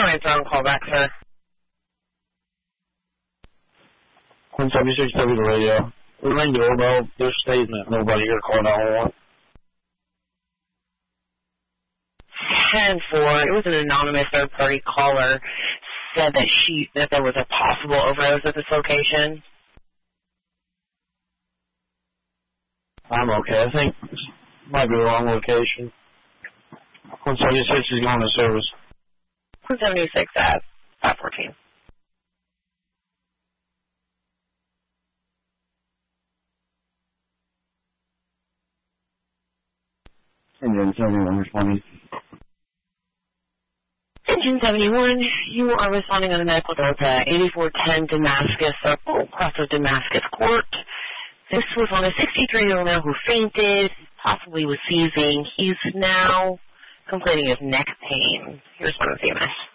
No answer on call back, sir. 176 W to radio. We ring the doorbell. They're stating that nobody here called 911. 10-4. It was an anonymous third-party caller said that there was a possible overdose at this location. I'm okay. I think this might be the wrong location. 176 is going to service. 176 at 514. Engine 71 responding. Engine 71, you are responding on a medical threat at 8410 Damascus Circle, across of Damascus Court. This was on a 63-year-old male who fainted, possibly was seizing. He's now complaining of neck pain. Here's one of the EMS.